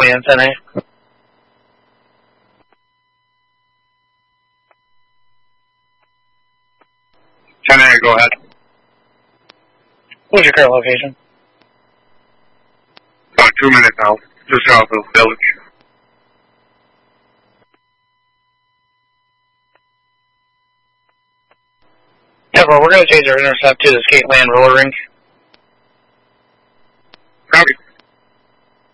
Command 10A. 10A, go ahead. What's your current location? About 2 minutes out, just south of the village. Yeah, bro, we're going to change our intercept to the Skate Land roller rink.